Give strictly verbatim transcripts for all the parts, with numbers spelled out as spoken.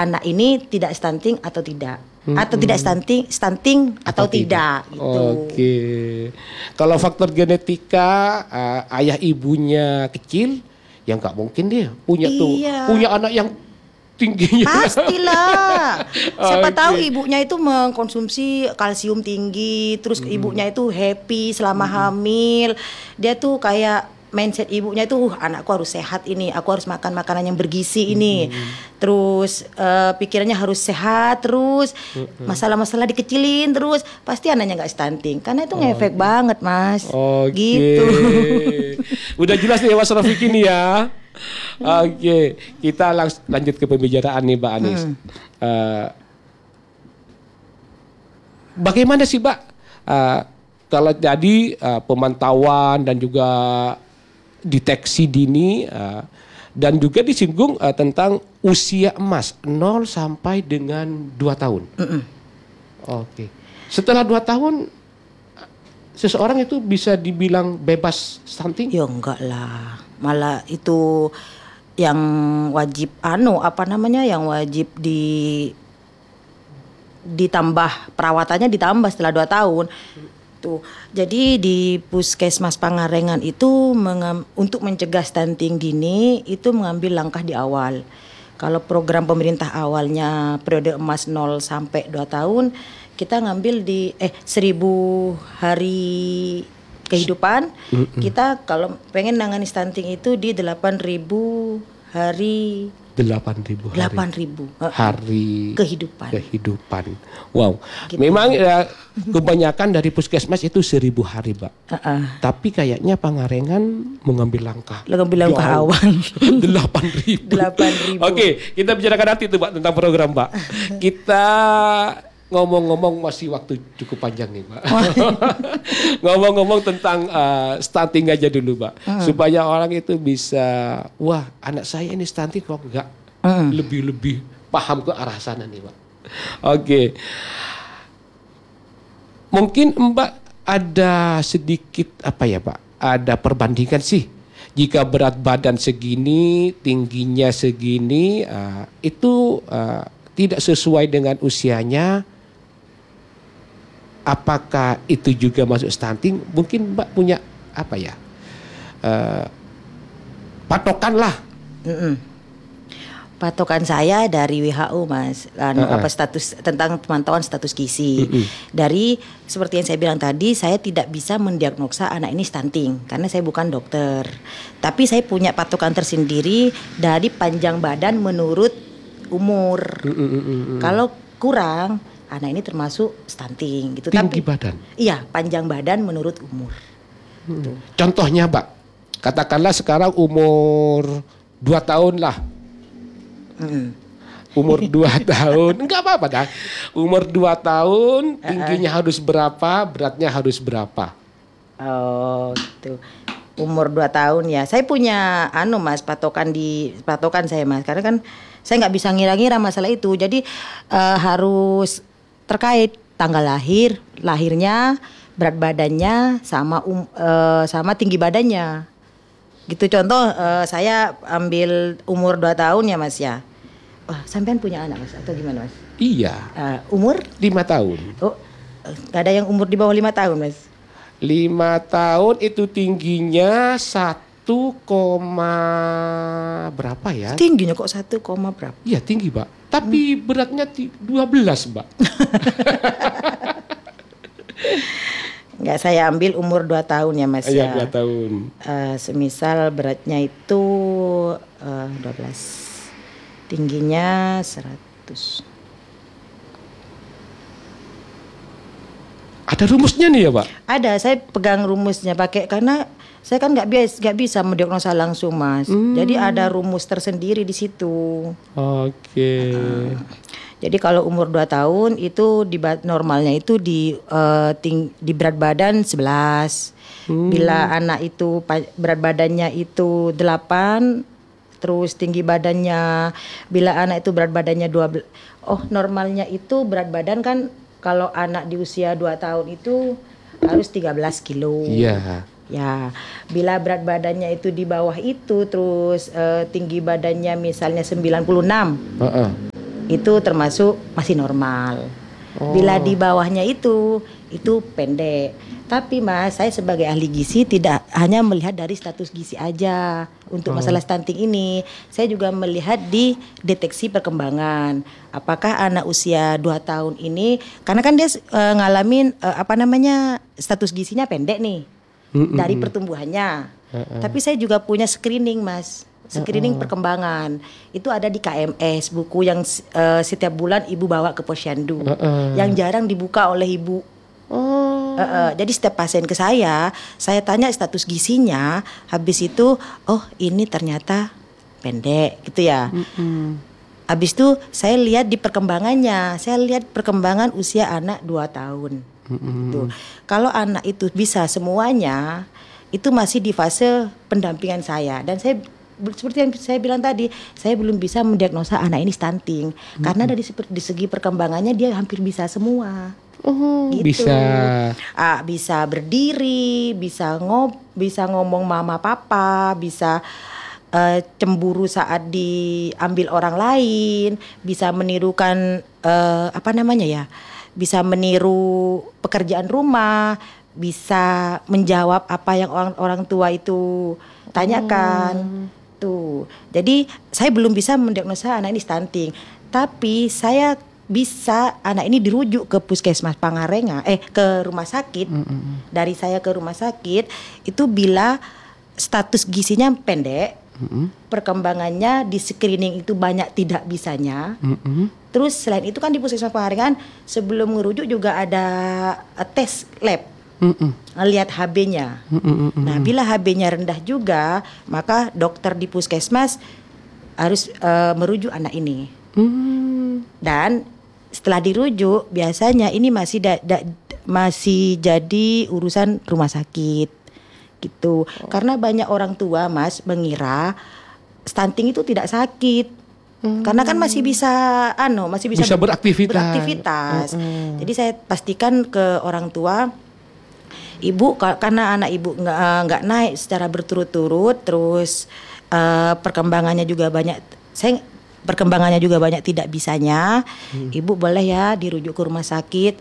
anak ini tidak stunting atau tidak. Hmm, atau hmm. tidak stunting, stunting atau, atau tidak, tidak gitu. Oke. Kalau faktor genetika uh, ayah ibunya kecil, ya nggak mungkin dia punya iya. tuh punya anak yang tingginya. Pastilah. Siapa okay. tahu ibunya itu mengkonsumsi kalsium tinggi, terus hmm. ibunya itu happy selama hmm. hamil. Dia tuh kayak mindset ibunya itu, uh, anakku harus sehat ini, aku harus makan makanan yang bergizi ini. Hmm. Terus uh, pikirannya harus sehat terus, hmm. masalah-masalah dikecilin terus, pasti anaknya nggak stunting. Karena itu ngefek okay. banget, Mas. Okay. Gitu. Udah jelas nih Mas Rafiq ini ya. Oke, okay. kita langs- lanjut ke pembicaraan nih Mbak Anis. Hmm. Uh, bagaimana sih Mbak? Uh, kalau tadi uh, pemantauan dan juga deteksi dini uh, dan juga disinggung uh, tentang usia emas nol sampai dengan dua tahun. Mm-mm. Oke. Setelah dua tahun seseorang itu bisa dibilang bebas stunting? Ya enggak lah. Malah itu yang wajib anu apa namanya yang wajib di ditambah perawatannya ditambah setelah dua tahun. Tuh. Jadi di Puskesmas Pangalengan itu mengam, untuk mencegah stunting dini itu mengambil langkah di awal. Kalau program pemerintah awalnya periode emas nol sampai dua tahun, kita ngambil di eh seribu hari kehidupan. Mm-mm. Kita kalau pengen nangani stunting itu di delapan ribu hari delapan ribu hari. delapan ribu hari kehidupan. Kehidupan. Wow. Gitu. Memang ya, kebanyakan dari puskesmas itu seribu hari, Mbak. Uh-uh. Tapi kayaknya Pangalengan mengambil langkah. Mengambil langkah awal. delapan ribu. delapan ribu. Oke, kita bicarakan nanti tuh, Mbak, tentang program, Mbak. Kita ngomong-ngomong masih waktu cukup panjang nih, Mbak. Ngomong-ngomong tentang uh, stunting aja dulu, Mbak. Hmm. Supaya orang itu bisa, wah anak saya ini stunting kok enggak. Hmm. Lebih-lebih paham ke arah sana nih, Mbak. Oke. Okay. Mungkin Mbak ada sedikit apa ya, Pak? Ada perbandingan sih. Jika berat badan segini, tingginya segini, uh, itu uh, tidak sesuai dengan usianya. Apakah itu juga masuk stunting? Mungkin Mbak punya apa ya? Uh, patokan lah. Mm-mm. Patokan saya dari W H O, Mas. Anu, uh-uh. apa status tentang pemantauan status gizi. Mm-mm. Dari seperti yang saya bilang tadi, saya tidak bisa mendiagnosa anak ini stunting karena saya bukan dokter. Tapi saya punya patokan tersendiri dari panjang badan menurut umur. Mm-mm. Kalau kurang, anak ini termasuk stunting gitu. Tinggi Tapi, badan? Iya, panjang badan menurut umur. Hmm. Gitu. Contohnya, Mbak, katakanlah sekarang umur dua tahun lah. Hmm. Umur dua tahun, enggak apa-apa dah. Umur dua tahun, tingginya uh-uh. harus berapa, beratnya harus berapa. Oh, gitu. Umur dua tahun ya. Saya punya anu, Mas, patokan di patokan saya, Mas. Karena kan saya nggak bisa ngira-ngira masalah itu. Jadi uh, harus terkait tanggal lahir, lahirnya, berat badannya, sama um, uh, sama tinggi badannya. Gitu contoh uh, saya ambil umur dua tahun ya, Mas ya. Wah, sampean punya anak, Mas, atau gimana, Mas? Iya. Uh, umur? lima tahun. Oh, gak ada yang umur di bawah lima tahun, Mas? lima tahun itu tingginya satu koma berapa ya? Tingginya kok satu koma berapa? Iya, tinggi, Mbak. Tapi hmm. beratnya dua belas, Mbak. Enggak, saya ambil umur dua tahun ya, Mas ya. Iya, dua tahun. Uh, semisal beratnya itu uh, dua belas. Tingginya seratus. Ada rumusnya nih ya, Pak? Ada, saya pegang rumusnya pakai karena saya kan nggak bisa nggak bisa mendiagnosa langsung, Mas. Hmm. Jadi ada rumus tersendiri di situ. Oke. Okay. Uh, jadi kalau umur dua tahun itu di normalnya itu di uh, ting, di berat badan sebelas. Hmm. Bila anak itu berat badannya itu delapan, terus tinggi badannya, bila anak itu berat badannya dua belas. Oh, normalnya itu berat badan kan kalau anak di usia dua tahun itu harus tiga belas kilo. Iya. Ya, bila berat badannya itu di bawah itu, terus uh, tinggi badannya misalnya sembilan puluh enam. Uh-uh. itu termasuk masih normal. Oh. Bila di bawahnya itu itu pendek. Tapi Mas, saya sebagai ahli gizi tidak hanya melihat dari status gizi aja untuk masalah stunting ini. Saya juga melihat di deteksi perkembangan. Apakah anak usia dua tahun ini, karena kan dia uh, ngalamin uh, apa namanya status gizinya pendek nih Mm-mm. dari pertumbuhannya. Uh-uh. Tapi saya juga punya screening Mas. Screening Uh-uh. perkembangan itu ada di K M S, buku yang uh, setiap bulan ibu bawa ke posyandu, Uh-uh. yang jarang dibuka oleh ibu. Oh. Uh, uh, jadi setiap pasien ke saya, saya tanya status gizinya, habis itu, oh ini ternyata pendek gitu ya. Mm-mm. Habis itu saya lihat di perkembangannya, saya lihat perkembangan usia anak dua tahun. Gitu. Kalau anak itu bisa semuanya, itu masih di fase pendampingan saya. Dan saya seperti yang saya bilang tadi, saya belum bisa mendiagnosa anak ini stunting. Mm-hmm. Karena dari di segi perkembangannya dia hampir bisa semua. Oh, Gitu. bisa. Ah, bisa berdiri, bisa ngob, bisa ngomong mama papa, bisa uh, cemburu saat diambil orang lain, bisa menirukan uh, apa namanya ya, bisa meniru pekerjaan rumah, bisa menjawab apa yang orang orang tua itu tanyakan. Oh. Tuh. Jadi saya belum bisa mendiagnosa anak ini stunting, tapi saya bisa anak ini dirujuk ke puskesmas Pangarengan, eh ke rumah sakit. Mm-hmm. Dari saya ke rumah sakit itu bila status gizinya pendek, mm-hmm. perkembangannya di screening itu banyak tidak bisanya. Mm-hmm. Terus selain itu kan di puskesmas Pangarengan sebelum ngerujuk juga ada uh, tes lab, mm-hmm. lihat H B-nya. Mm-hmm. Nah bila H B-nya rendah juga, maka dokter di puskesmas harus uh, merujuk anak ini. Mm. Dan setelah dirujuk biasanya ini masih da, da, masih jadi urusan rumah sakit gitu. Oh. Karena banyak orang tua Mas mengira stunting itu tidak sakit. Hmm. Karena kan masih bisa ano, masih bisa, bisa ber, beraktivitas. beraktivitas. Hmm. Jadi saya pastikan ke orang tua, ibu karena anak ibu nggak nggak naik secara berturut-turut, terus uh, perkembangannya juga banyak. Saya perkembangannya juga banyak tidak bisanya, hmm. ibu boleh ya dirujuk ke rumah sakit.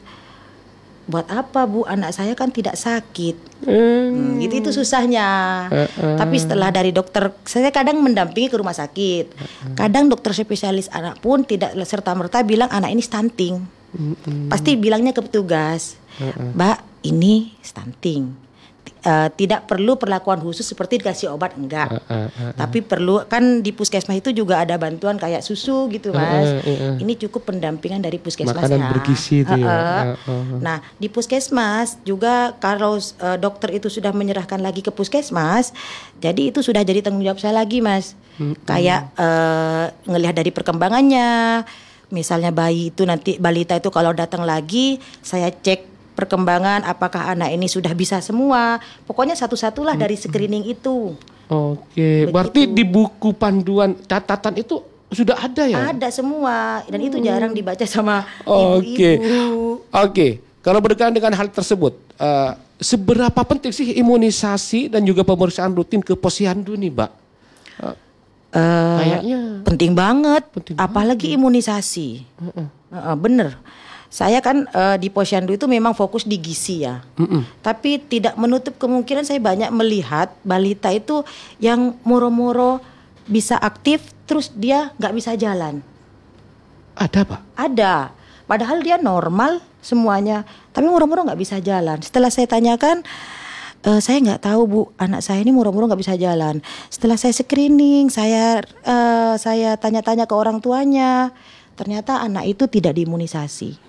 Buat apa Bu? Anak saya kan tidak sakit. Hmm. Hmm, itu itu susahnya. Uh, uh. Tapi setelah dari dokter, saya kadang mendampingi ke rumah sakit. Uh, uh. Kadang dokter spesialis anak pun tidak serta merta bilang anak ini stunting. Uh, uh. Pasti bilangnya ke petugas, uh, uh. Mbak ini stunting. Uh, tidak perlu perlakuan khusus seperti dikasih obat, enggak. Uh, uh, uh, uh. Tapi perlu, kan di puskesmas itu juga ada bantuan kayak susu gitu Mas. Uh, uh, uh. Ini cukup pendampingan dari puskesmas. Makanan bergizi itu uh, uh. ya. Uh, uh, uh. Nah di puskesmas juga kalau uh, dokter itu sudah menyerahkan lagi ke puskesmas, jadi itu sudah jadi tanggung jawab saya lagi Mas. Uh, uh. Kayak uh, ngelihat dari perkembangannya. Misalnya bayi itu nanti balita itu kalau datang lagi, saya cek perkembangan apakah anak ini sudah bisa semua. Pokoknya satu-satulah dari screening itu. Oke, berarti di buku panduan catatan itu sudah ada ya? Ada semua dan itu jarang dibaca sama Oke. ibu-ibu. Oke, kalau berkaitan dengan hal tersebut, uh, seberapa penting sih imunisasi dan juga pemeriksaan rutin ke posyandu nih, Mbak? Uh, uh, Kayaknya penting banget, penting apalagi banget. Imunisasi. Uh-uh. Uh-uh, bener. Saya kan uh, di posyandu itu memang fokus di gizi ya. Mm-mm. Tapi tidak menutup kemungkinan saya banyak melihat balita itu yang moro-moro bisa aktif terus dia nggak bisa jalan. Ada Pak? Ada. Padahal dia normal semuanya, tapi moro-moro nggak bisa jalan. Setelah saya tanyakan, e, saya nggak tahu Bu, anak saya ini moro-moro nggak bisa jalan. Setelah saya screening, saya uh, saya tanya-tanya ke orang tuanya, ternyata anak itu tidak diimunisasi.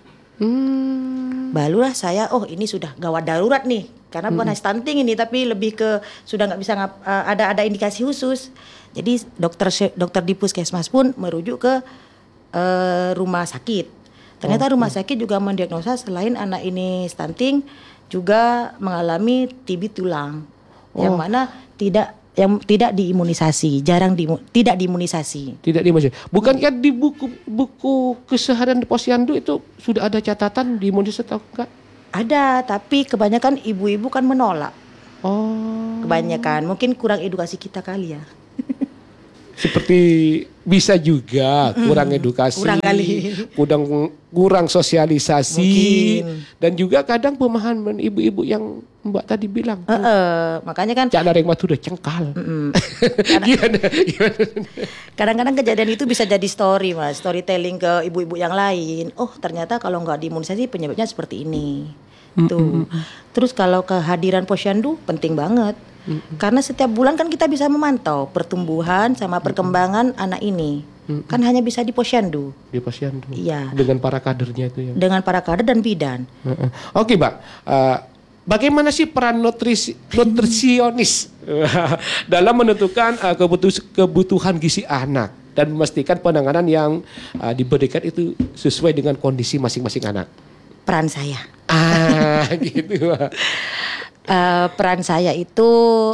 Hmm. Barulah saya, oh ini sudah gawat darurat nih, karena bukan hanya hmm. stunting ini, tapi lebih ke sudah nggak bisa ngap, uh, ada ada indikasi khusus. Jadi dokter dokter di puskesmas pun merujuk ke uh, rumah sakit. Ternyata oh, rumah sakit juga mendiagnosa selain anak ini stunting juga mengalami T B tulang, oh. yang mana tidak yang tidak diimunisasi, jarang di, tidak diimunisasi. Tidak diimunisasi. Bukankah di buku buku keseharian di posyandu itu sudah ada catatan diimunisasi atau enggak? Ada, tapi kebanyakan ibu-ibu kan menolak. Oh. Kebanyakan, mungkin kurang edukasi kita kali ya. seperti bisa juga kurang edukasi, kurang kali. kurang kurang sosialisasi, Mungkin. dan juga kadang pemahaman ibu-ibu yang Mbak tadi bilang. Eh, eh, makanya kan Cak nareng matu udah cengkal. Gimana? Gimana? kadang-kadang kejadian itu bisa jadi story mas, storytelling ke ibu-ibu yang lain. Oh ternyata kalau nggak diimunisasi penyebabnya seperti ini. Tuh. Terus kalau kehadiran posyandu penting banget. Karena setiap bulan kan kita bisa memantau pertumbuhan sama perkembangan anak ini. Kan hanya bisa di posyandu. Di posyandu. Iya. Dengan para kadernya itu ya. Dengan para kader dan bidan. Oke, Mbak. Uh, bagaimana sih peran nutrisi, nutrisionis dalam menentukan uh, kebutuh, kebutuhan gizi anak dan memastikan penanganan yang uh, diberikan itu sesuai dengan kondisi masing-masing anak? Peran saya. Ah, gitu. Uh, peran saya itu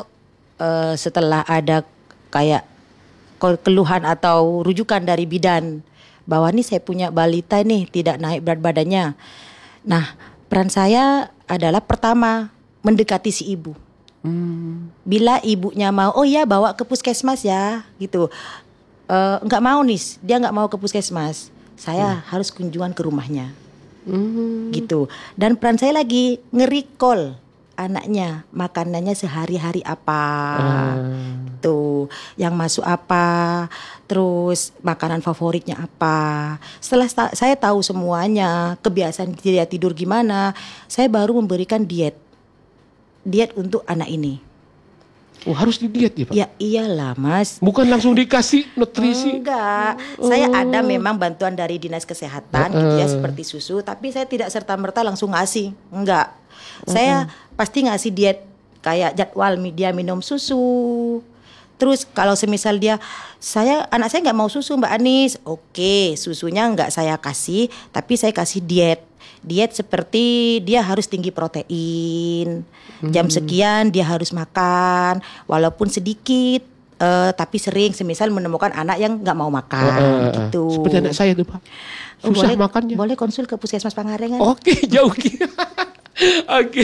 uh, setelah ada kayak keluhan atau rujukan dari bidan bahwa nih saya punya balita nih tidak naik berat badannya. Nah, peran saya adalah pertama mendekati si ibu. Hmm. Bila ibunya mau, oh ya bawa ke puskesmas ya, gitu. Uh, nggak mau nih, dia nggak mau ke puskesmas. Saya hmm. harus kunjungan ke rumahnya, hmm. gitu. Dan peran saya lagi nge-recall anaknya makanannya sehari-hari apa, hmm. tuh yang masuk apa, terus makanan favoritnya apa. Setelah sta- saya tahu semuanya, kebiasaan dia tidur gimana, saya baru memberikan diet, diet untuk anak ini. Oh harus di diet ya Pak? Ya iyalah mas. Bukan langsung dikasih nutrisi? Enggak, oh. saya ada memang bantuan dari dinas kesehatan, uh. gitu ya seperti susu, tapi saya tidak serta-merta langsung ngasih, enggak. Saya uh-uh. pasti ngasih diet kayak jadwal dia minum susu. Terus kalau semisal dia, saya anak saya nggak mau susu Mbak Anis, oke susunya nggak saya kasih, tapi saya kasih diet. Diet seperti dia harus tinggi protein, hmm. jam sekian dia harus makan, walaupun sedikit, uh, tapi sering. Semisal menemukan anak yang nggak mau makan, uh, uh, gitu. Seperti anak saya tuh Pak, susah boleh, makannya. Boleh konsul ke Puskesmas Pangarengan. Oke jauh gitu. Oke.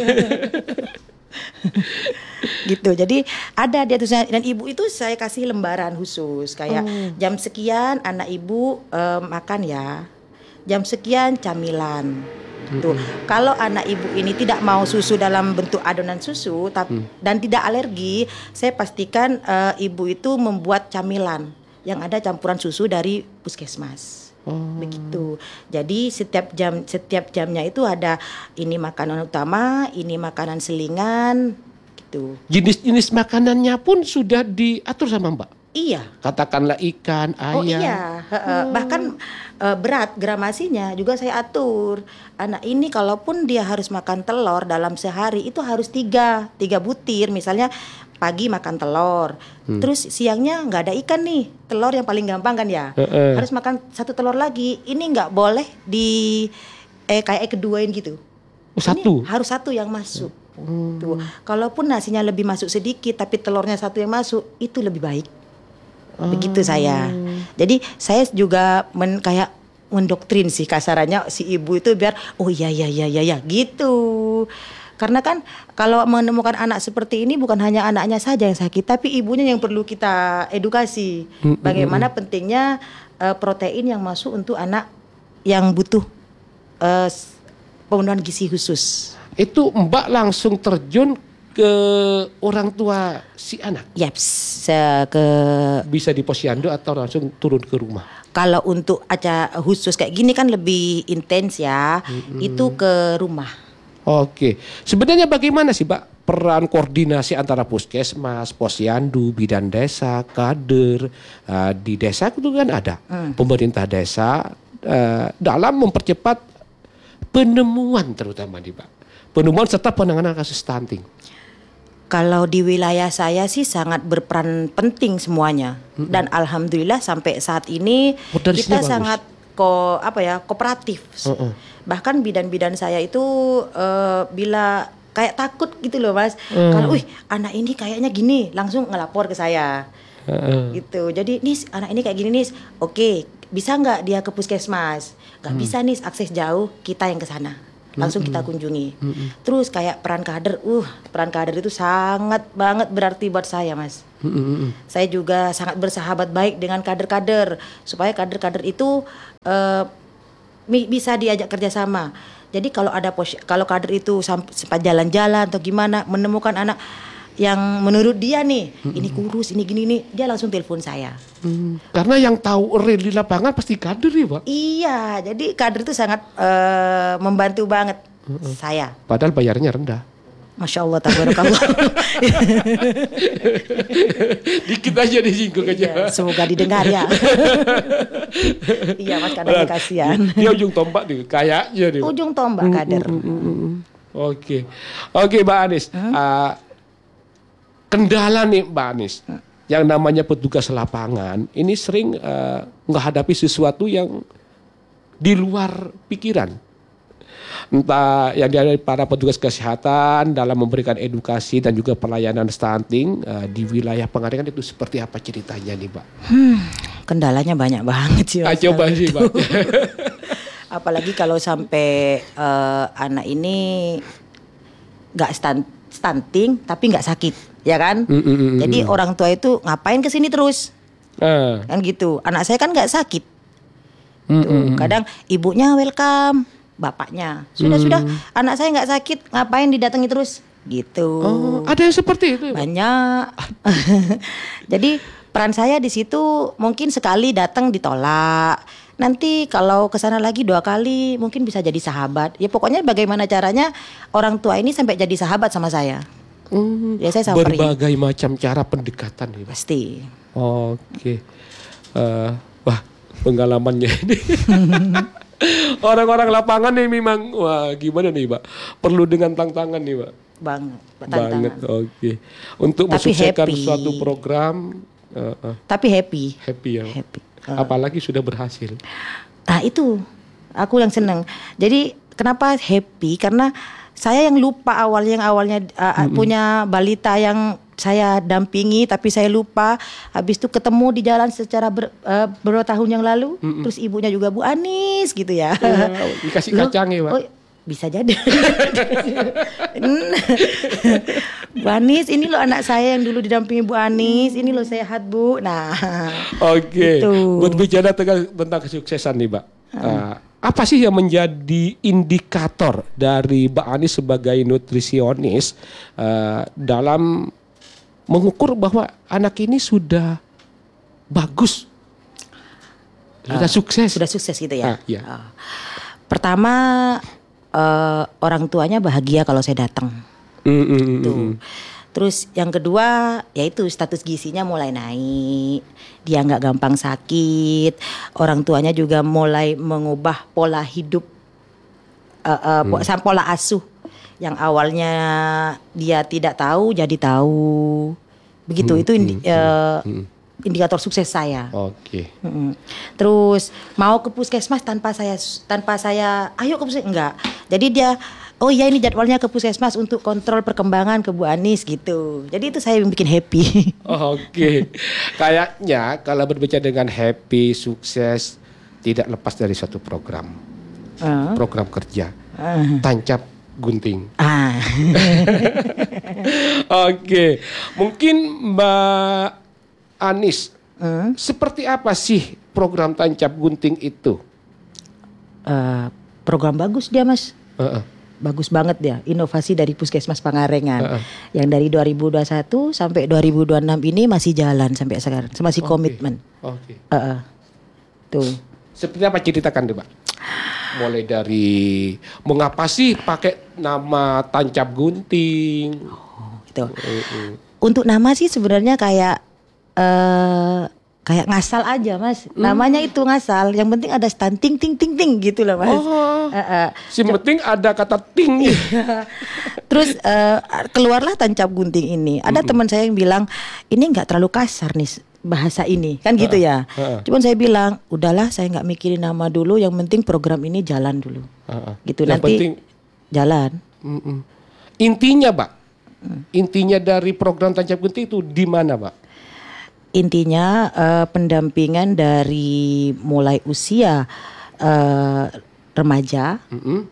Gitu. Jadi ada dia tuh, dan ibu itu saya kasih lembaran khusus kayak oh. jam sekian anak ibu uh, makan ya. Jam sekian camilan. Tuh. Mm-hmm. Kalau anak ibu ini tidak mau susu dalam bentuk adonan susu tapi mm. dan tidak alergi, saya pastikan uh, ibu itu membuat camilan yang ada campuran susu dari puskesmas. Oh. Begitu. Jadi setiap jam setiap jamnya itu ada ini makanan utama, ini makanan selingan gitu. Jenis-jenis makanannya pun sudah diatur sama Mbak? Iya. Katakanlah ikan, ayam. Oh iya. Oh. Bahkan uh, berat gramasinya juga saya atur. Anak ini kalaupun dia harus makan telur dalam sehari itu harus tiga, tiga butir misalnya. Pagi makan telur, hmm. terus siangnya nggak ada ikan nih, telur yang paling gampang kan ya, uh-uh. harus makan satu telur lagi. Ini nggak boleh di eh kayak keduain gitu. Oh, satu? Ini harus satu yang masuk. Hmm. Tuh, kalaupun nasinya lebih masuk sedikit, tapi telurnya satu yang masuk, itu lebih baik. Hmm. Begitu saya. Jadi saya juga men, kayak mendoktrin sih kasarannya si ibu itu biar oh iya iya iya iya ya, gitu. Karena kan kalau menemukan anak seperti ini bukan hanya anaknya saja yang sakit, tapi ibunya yang perlu kita edukasi. Bagaimana pentingnya uh, protein yang masuk untuk anak yang butuh uh, pemenuhan gizi khusus. Itu Mbak langsung terjun ke orang tua si anak? Yaps, ke bisa di posyandu atau langsung turun ke rumah? Kalau untuk acara khusus kayak gini kan lebih intens ya, mm-hmm. itu ke rumah. Oke, sebenarnya bagaimana sih Mbak peran koordinasi antara puskesmas, posyandu, bidan desa, kader uh, di desa itu kan ada hmm. pemerintah desa uh, dalam mempercepat penemuan terutama nih Pak, penemuan serta penanganan kasus stunting. Kalau di wilayah saya sih sangat berperan penting semuanya hmm. dan alhamdulillah sampai saat ini kita bagus. sangat ko apa ya kooperatif. Uh-uh. Bahkan bidan-bidan saya itu uh, bila kayak takut gitu loh Mas. Uh. Kalau wih anak ini kayaknya gini langsung ngelapor ke saya. Uh-uh. Gitu. Jadi nis anak ini kayak gini nis. Oke, bisa nggak dia ke puskesmas? Nggak hmm. bisa nis, akses jauh kita yang ke sana. langsung kita kunjungi. Terus kayak peran kader, uh peran kader itu sangat banget berarti buat saya, Mas. Saya juga sangat bersahabat baik dengan kader-kader supaya kader-kader itu uh, bisa diajak kerjasama. Jadi kalau ada pos, kalau kader itu sempat jalan-jalan atau gimana menemukan anak yang menurut dia nih hmm. ini kurus, ini gini nih, dia langsung telepon saya. Hmm. Karena yang tahu real di lapangan pasti kader ya, Pak. Iya, jadi kader itu sangat uh, membantu banget hmm. saya. Padahal bayarnya rendah. Masya Allah, tabarakallah. Dikit aja disinggung aja. Iya, semoga didengar ya. Iya, Mas, karena kasihan. Dia ujung tombak nih, kayaknya nih. Ujung tombak kader. Mm, mm, mm, mm. Oke, oke Mbak Anis. Hmm? Uh, kendala nih Mbak Anis, hmm. yang namanya petugas lapangan ini sering uh, menghadapi sesuatu yang di luar pikiran. Entah yang dari para petugas kesehatan dalam memberikan edukasi dan juga pelayanan stunting uh, di wilayah Pengalengan itu seperti apa ceritanya nih, Mbak? Hmm, kendalanya banyak banget sih. Ah, coba sih, Mbak. Apalagi kalau sampai uh, anak ini nggak stunt, stunting tapi nggak sakit, ya kan? Mm, mm, mm, Jadi mm. orang tua itu ngapain kesini terus? Uh. Kan gitu. Anak saya kan nggak sakit. Mm, Tuh, mm, kadang ibunya welcome. Bapaknya sudah hmm. sudah anak saya nggak sakit, ngapain didatangi terus gitu. Oh, ada yang seperti itu banyak. Jadi peran saya di situ mungkin sekali datang ditolak, nanti kalau kesana lagi dua kali mungkin bisa jadi sahabat. Ya pokoknya bagaimana caranya orang tua ini sampai jadi sahabat sama saya. Hmm. Ya saya samperin. Berbagai macam cara pendekatan nih, pasti. Oke, okay. uh, wah pengalamannya ini. Orang-orang lapangan nih memang wah gimana nih, Mbak? Perlu dengan tantangan nih, Mbak. Banget, tantangan. Banget. Oke. Okay. Untuk mensukseskan suatu program uh, uh. tapi happy. Happy ya. Happy. Uh. Apalagi sudah berhasil. Nah, itu aku yang seneng. Jadi kenapa happy? Karena saya yang lupa awalnya yang awalnya uh, mm-hmm. punya balita yang saya dampingi tapi saya lupa, habis itu ketemu di jalan secara ber, uh, beberapa tahun yang lalu, mm-mm. terus ibunya juga Bu Anis gitu ya. Oh, dikasih kacang ya, Pak. Oh, bisa jadi. Bu Anis, ini loh anak saya yang dulu didampingi Bu Anis, ini loh sehat Bu. Nah, oke. Okay. Gitu. Berbicara tentang, tentang kesuksesan nih, Mbak. Hmm. Uh, apa sih yang menjadi indikator dari Mbak Anis sebagai nutrisionis uh, dalam mengukur bahwa anak ini sudah bagus, sudah uh, sukses, sudah sukses gitu ya. Ah, iya. uh, pertama uh, orang tuanya bahagia kalau saya datang. Mm, mm, mm, Tuh. Mm. Terus yang kedua yaitu status gizinya mulai naik, dia nggak gampang sakit, orang tuanya juga mulai mengubah pola hidup, uh, uh, mm. pola asuh. Yang awalnya dia tidak tahu jadi tahu, begitu hmm, itu indi, hmm, uh, hmm. indikator sukses saya. Oke. Okay. Hmm. Terus mau ke puskesmas tanpa saya tanpa saya ayo ke puskesmas enggak. Jadi dia oh iya ini jadwalnya ke puskesmas untuk kontrol perkembangan ke Bu Anis gitu. Jadi itu saya yang bikin happy. Oh, oke. Okay. Kayaknya kalau berbicara dengan happy sukses tidak lepas dari suatu program, uh. program kerja, uh. tancap gunting. Ah. Oke, mungkin Mbak Anis, hmm? seperti apa sih program tancap gunting itu? Uh, program bagus dia, Mas. Uh-uh. Bagus banget dia, inovasi dari Puskesmas Pengalengan. Uh-uh. Yang dari dua ribu dua puluh satu sampai dua ribu dua puluh enam ini masih jalan sampai sekarang, masih okay. komitmen. Oke. Okay. Uh-uh. Tuh. Seperti apa ceritakan deh, Mbak? Mulai dari mengapa sih pakai nama tancap gunting? Oh, gitu. Uh-uh. Untuk nama sih sebenarnya kayak uh, kayak ngasal aja, Mas. Hmm. Namanya itu ngasal. Yang penting ada stunting ting ting ting gitu loh, Mas. Oh. Uh, uh. Si penting ada kata ting. Terus uh, keluarlah tancap gunting ini. Ada uh-uh. teman saya yang bilang ini nggak terlalu kasar nih bahasa ini, kan gitu ya. Uh-uh. Cuman saya bilang, udahlah saya nggak mikirin nama dulu, yang penting program ini jalan dulu. Uh-uh. Gitu yang nanti penting, jalan. Uh-uh. Intinya, Pak, uh. intinya dari program tancap gunting itu di mana, Pak? Intinya uh, pendampingan dari mulai usia uh, remaja uh-uh.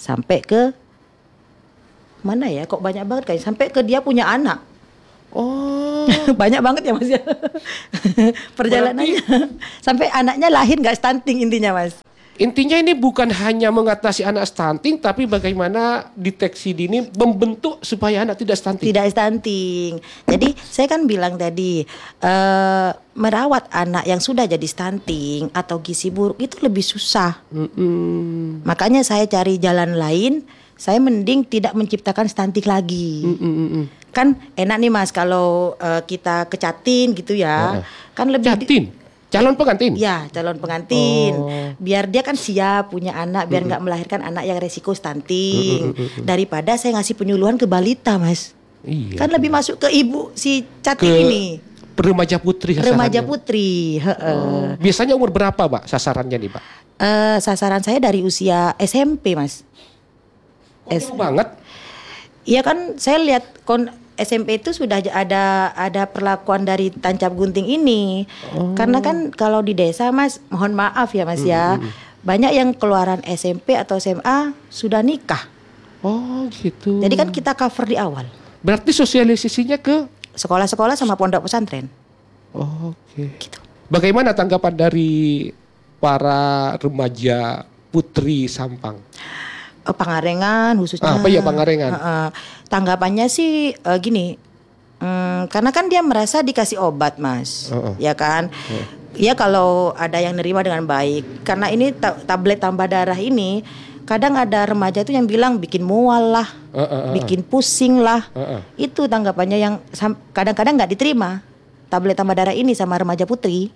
sampai ke mana ya? Kok banyak banget kayak sampai ke dia punya anak. Oh, Banyak banget ya Mas ya. Perjalanannya sampai anaknya lahir nggak stunting intinya Mas. intinya ini bukan hanya mengatasi anak stunting, tapi bagaimana deteksi dini membentuk supaya anak tidak stunting. Tidak stunting. Jadi saya kan bilang tadi eh, merawat anak yang sudah jadi stunting atau gizi buruk itu lebih susah. Mm-mm. Makanya saya cari jalan lain. Saya mending tidak menciptakan stunting lagi. Mm-mm. Kan enak nih Mas kalau eh, kita kecatin gitu ya. Heeh. Kan lebih di- Catin, calon pengantin. Ya, calon pengantin. Oh. Biar dia kan siap punya anak, biar nggak melahirkan anak yang resiko stunting. Daripada saya ngasih penyuluhan ke balita, Mas. Iya. Kan lebih masuk ke ibu si Cati Ke ini. remaja putri sasarannya. Remaja putri. Heeh. Oh. Biasanya umur berapa, Mbak, sasarannya nih, Mbak? Eh, sasaran saya dari usia S M P, Mas. Oh, jauh banget. Iya kan saya lihat kon S M P itu sudah j- ada ada perlakuan dari tancap gunting ini. Karena kan kalau di desa Mas, mohon maaf ya Mas ya. Banyak yang keluaran S M P atau S M A sudah nikah. Oh, gitu. Jadi kan kita cover di awal. Berarti sosialisasinya ke Sekolah-sekolah sama pondok pesantren. oh, oke. Gitu. Bagaimana tanggapan dari para remaja putri Sampang? Eh, Pangarengan khususnya. Ah, apa ya Pangarengan? Heeh. Tanggapannya sih eh, gini. Hmm, karena kan dia merasa dikasih obat Mas. Heeh. Ya kan? Ya kalau ada yang nerima dengan baik. Karena ini ta- tablet tambah darah ini kadang ada remaja itu yang bilang bikin mual lah, Heeh, heeh. bikin pusing lah. Heeh. Itu tanggapannya yang sam- kadang-kadang nggak diterima. Tablet tambah darah ini sama remaja putri.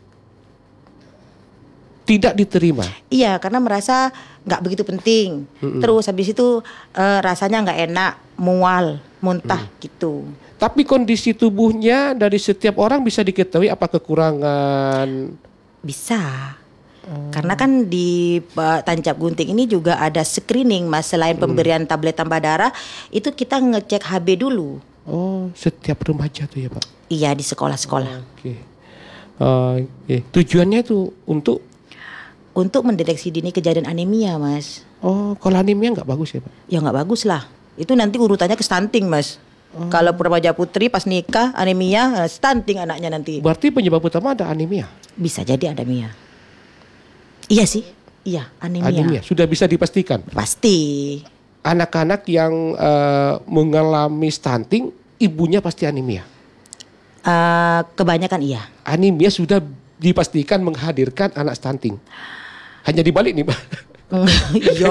Tidak diterima. Iya, karena merasa nggak begitu penting. Terus habis itu eh, rasanya nggak enak, mual, muntah gitu. Tapi kondisi tubuhnya dari setiap orang bisa diketahui apa kekurangan. Bisa. Karena kan di eh, tancap gunting ini juga ada screening Mas. Selain pemberian tablet tambah darah, itu kita ngecek H B dulu. Oh, setiap remaja tuh ya, Pak. Iya, di sekolah-sekolah. Oke. Oh, oke. Tujuannya itu untuk Untuk mendeteksi dini kejadian anemia Mas. oh, kalau anemia nggak bagus ya, Pak? Ya nggak bagus lah. Itu nanti urutannya ke stunting Mas. Kalau remaja putri pas nikah anemia, eh, stunting anaknya nanti. Berarti penyebab utama ada anemia. Bisa jadi anemia. Iya sih. Iya, anemia. Anemia sudah bisa dipastikan. Pasti. Anak-anak yang eh, mengalami stunting, ibunya pasti anemia. Eh, kebanyakan iya. Anemia sudah dipastikan menghadirkan anak stunting. Hanya dibalik nih, Pak. Iya.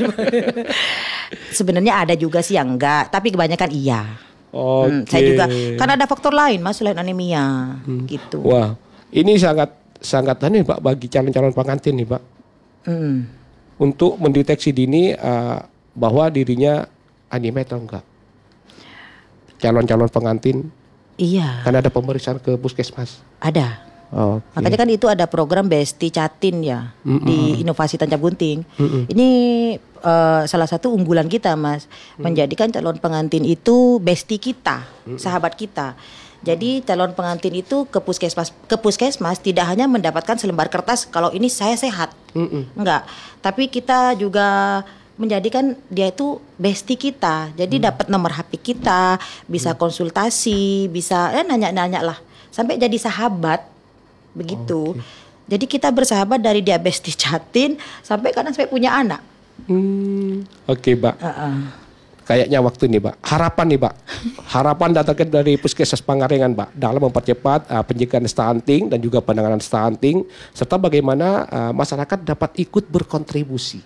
Sebenarnya ada juga sih yang enggak, tapi kebanyakan iya. Oke. Hmm, saya juga kan ada faktor lain Mas selain anemia gitu. Wah, ini sangat sangat aneh, Pak, bagi calon-calon pengantin nih, Pak. Hmm. Untuk mendeteksi dini eh, bahwa dirinya anemia atau enggak. Calon-calon pengantin Iya, kan ada pemeriksaan ke puskesmas. ada. Oke. Makanya kan itu ada program Besti Catin ya di Inovasi Tancap Gunting. Ini eh, salah satu unggulan kita Mas, menjadikan calon pengantin itu besti kita, sahabat kita. Jadi calon pengantin itu ke puskesmas ke puskesmas tidak hanya mendapatkan selembar kertas kalau ini saya sehat. Enggak, tapi kita juga menjadikan dia itu besti kita. Jadi dapat nomor H P kita, bisa konsultasi, bisa eh, nanya-nanya lah sampai jadi sahabat. Begitu. Jadi kita bersahabat dari dia besti catin sampai kadang sampai punya anak. Hmm, Oke, Pak. Heeh. Kayaknya waktu nih, Pak. Harapan nih, Pak. Harapan datangkan dari Puskesmas Pangarengan, Pak, dalam mempercepat uh, pencegahan stunting dan juga penanganan stunting serta bagaimana uh, masyarakat dapat ikut berkontribusi.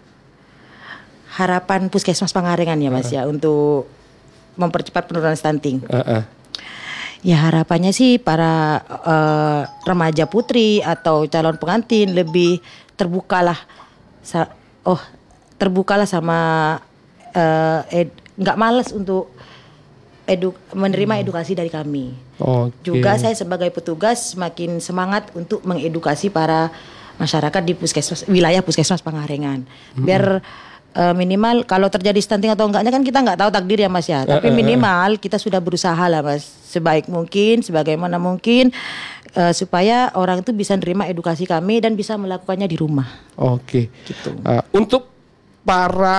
Harapan Puskesmas Pangarengan ya Mas ya untuk mempercepat penurunan stunting. Uh-uh. Ya harapannya sih para eh, remaja putri atau calon pengantin lebih terbukalah, sa- oh terbukalah sama eh, ed- nggak males untuk edu- menerima edukasi dari kami. Oke. Juga saya sebagai petugas semakin semangat untuk mengedukasi para masyarakat di puskesmas wilayah Puskesmas Pangarengan. Biar eh, minimal kalau terjadi stunting atau enggaknya kan kita nggak tahu takdir ya Mas ya. Tapi minimal kita sudah berusaha lah Mas sebaik mungkin, sebagaimana mungkin eh, supaya orang itu bisa menerima edukasi kami dan bisa melakukannya di rumah. Oke. Gitu. Uh, untuk para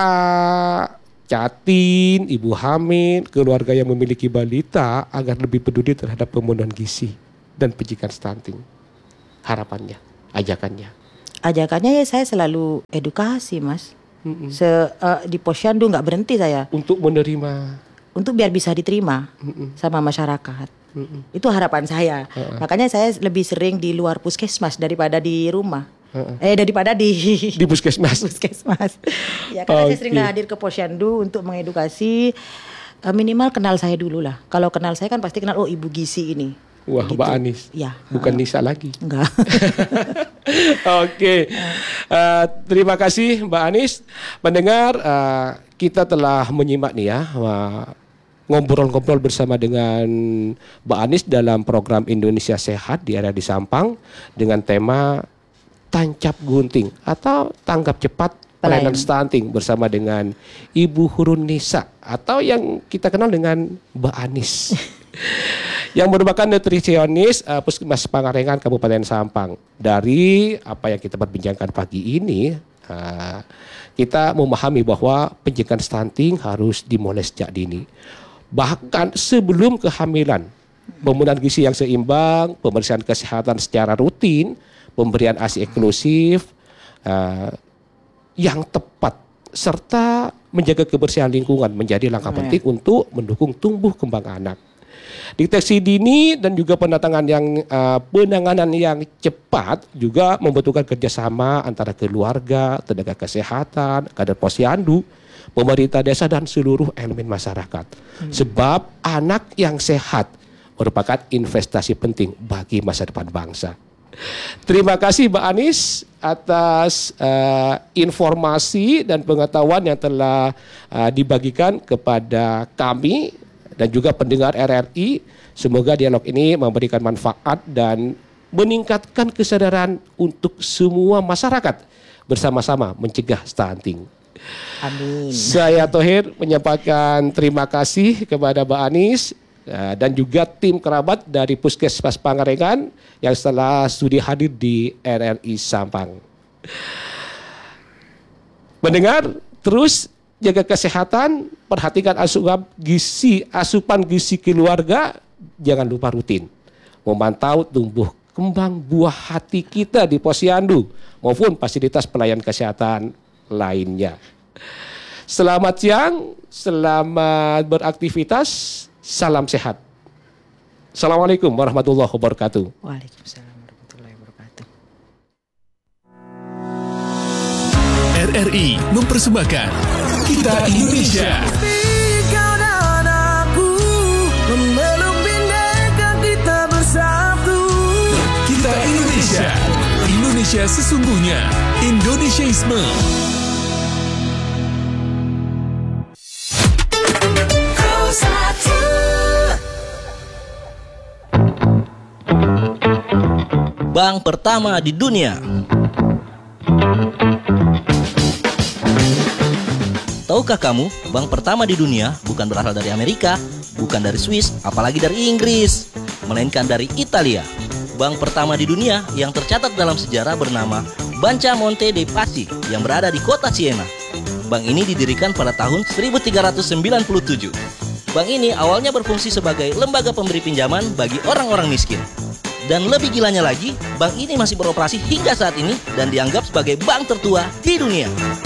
catin, ibu hamil, keluarga yang memiliki balita agar lebih peduli terhadap pemenuhan gizi dan pendidikan stunting. Harapannya, ajakannya. Ajakannya ya saya selalu edukasi, Mas. Mm-mm. Se, uh, di posyandu nggak berhenti saya. Untuk menerima. Untuk biar bisa diterima Mm-mm. sama masyarakat. Mm-mm. Itu harapan saya. Uh-uh. Makanya saya lebih sering di luar puskesmas daripada di rumah. Uh-uh. Eh daripada di Di puskesmas. puskesmas. Ya karena Okay. saya sering hadir ke posyandu untuk mengedukasi. uh, Minimal kenal saya dulu lah. Kalau kenal saya kan pasti kenal, oh Ibu Gizi ini. Wah, Gitu. Mbak Anis. Ya. Bukan uh, Nisa lagi. Enggak. Oke, uh, terima kasih Mbak Anis. Mendengar uh, kita telah menyimak nih ya uh, ngobrol-ngobrol bersama dengan Mbak Anis dalam program Indonesia Sehat di area di Sampang dengan tema tancap gunting atau tanggap cepat pelayanan stunting bersama dengan Ibu Hurun Nisa atau yang kita kenal dengan Mbak Anis. Yang merupakan nutrisionis uh, Puskesmas Pangarengan Kabupaten Sampang. Dari apa yang kita perbincangkan pagi ini, uh, kita memahami bahwa pencegahan stunting harus dimulai sejak dini. Bahkan sebelum kehamilan, pemenuhan gizi yang seimbang, pemeriksaan kesehatan secara rutin, pemberian A S I eksklusif uh, yang tepat, serta menjaga kebersihan lingkungan menjadi langkah penting untuk mendukung tumbuh kembang anak. Deteksi dini dan juga pendatangan yang uh, penanganan yang cepat juga membutuhkan kerjasama antara keluarga, tenaga kesehatan, kader posyandu, pemerintah desa dan seluruh elemen masyarakat. Hmm. Sebab anak yang sehat merupakan investasi penting bagi masa depan bangsa. Terima kasih Mbak Anis atas uh, informasi dan pengetahuan yang telah uh, dibagikan kepada kami dan juga pendengar R R I. Semoga dialog ini memberikan manfaat dan meningkatkan kesadaran untuk semua masyarakat bersama-sama mencegah stunting. Amin. Saya Thohir menyampaikan terima kasih kepada Mbak Anis dan juga tim kerabat dari Puskesmas Pangarengan yang telah studi hadir di R R I Sampang. Mendengar terus jaga kesehatan, perhatikan asupan gizi, asupan gizi keluarga, jangan lupa rutin memantau tumbuh kembang buah hati kita di posyandu maupun fasilitas pelayanan kesehatan lainnya. Selamat siang, selamat beraktivitas, salam sehat. Assalamualaikum warahmatullahi wabarakatuh. Waalaikumsalam warahmatullahi wabarakatuh. R R I mempersembahkan Kita Indonesia. Kau dan aku memeluk bineka kita bersatu. Kita Indonesia. Indonesia sesungguhnya. Indonesiaisme. Bank pertama di dunia. Tahukah kamu, bank pertama di dunia bukan berasal dari Amerika, bukan dari Swiss, apalagi dari Inggris, melainkan dari Italia. Bank pertama di dunia yang tercatat dalam sejarah bernama Banca Monte dei Paschi yang berada di kota Siena. Bank ini didirikan pada tahun seribu tiga ratus sembilan puluh tujuh. Bank ini awalnya berfungsi sebagai lembaga pemberi pinjaman bagi orang-orang miskin. Dan lebih gilanya lagi, bank ini masih beroperasi hingga saat ini dan dianggap sebagai bank tertua di dunia.